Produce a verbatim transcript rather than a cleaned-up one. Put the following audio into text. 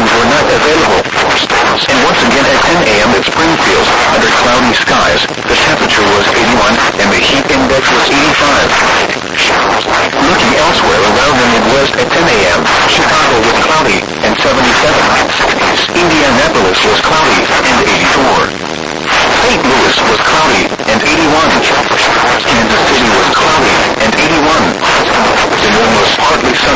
accommodations were not available. And once again at ten a m at Springfield, under cloudy skies, the temperature was eighty-one and the heat index was eighty-five. Looking elsewhere around the Midwest at ten a m, Chicago was cloudy and seventy-seven. Indianapolis was cloudy and eighty-four. Saint Louis was cloudy and eighty-one. Kansas City was cloudy and eighty-one. Des Moines was partly sunny.